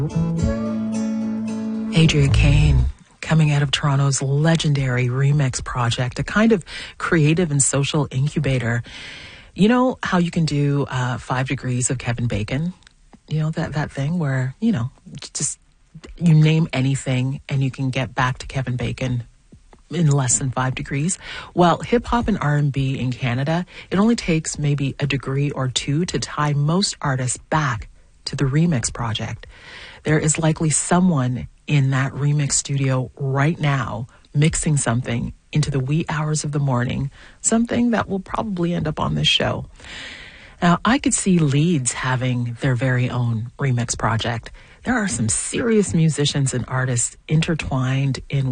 Adria Kane, coming out of Toronto's legendary Remix project, a kind of creative and social incubator. You know how you can do 5 degrees of Kevin Bacon? You know, that thing where, just you name anything and you can get back to Kevin Bacon in less than 5 degrees. Well, hip hop and R&B in Canada, it only takes maybe a degree or two to tie most artists back to the Remix project. There is likely someone in that Remix studio right now mixing something into the wee hours of the morning, something that will probably end up on this show. Now, I could see Leeds having their very own Remix project. There are some serious musicians and artists intertwined in